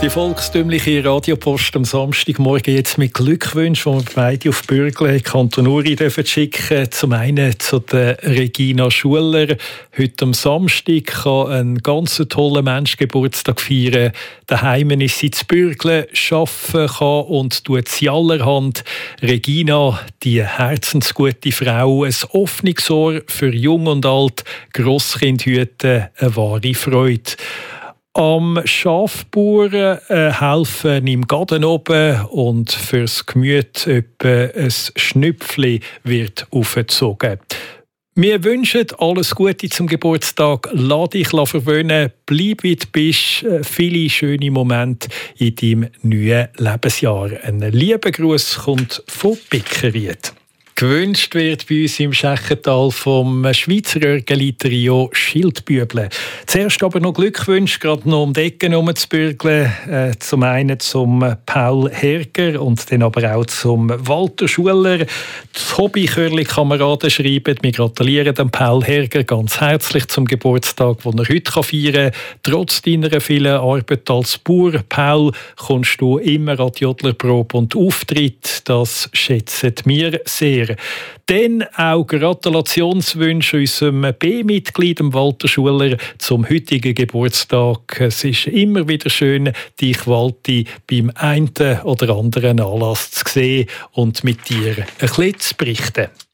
Die volkstümliche Radiopost am Samstagmorgen jetzt mit Glückwünschen, die wir beide auf Bürgle Kanton Uri schicken. Zum einen zu der Regina Schuller. Heute am Samstag kann ein ganz toller Mensch Geburtstag feiern. Daheim ist sie zu Bürgle, arbeiten kann und tut sie allerhand. Regina, die herzensgute Frau, ein offenes Ohr für Jung und Alt, Grosskind hüten, eine wahre Freude. Am Schafbauern helfen im Garten oben und fürs Gemüt etwa ein Schnüpfli wird aufgezogen. Wir wünschen alles Gute zum Geburtstag. Lass dich verwöhnen, bleib wie du bist. Viele schöne Momente in deinem neuen Lebensjahr. Ein lieber Gruß kommt von Pickeried. Gewünscht wird bei uns im Schächental vom Schweizer Örgeli-Trio Schildbüble. Zuerst aber noch Glückwünsche, gerade noch um die Ecke herumzubürgeln. Zum einen zum Paul Herger und dann aber auch zum Walter Schuller. Die Hobbychörli-Kameraden schreiben, wir gratulieren dem Paul Herger ganz herzlich zum Geburtstag, den er heute feiern kann. Trotz deiner vielen Arbeit als Bauer, Paul, kommst du immer an die Jodlerprobe und Auftritt. Das schätzen wir sehr. Dann auch Gratulationswünsche unserem B-Mitglied, Walter Schuller, zum heutigen Geburtstag. Es ist immer wieder schön, dich, Walti, beim einen oder anderen Anlass zu sehen und mit dir ein bisschen zu berichten.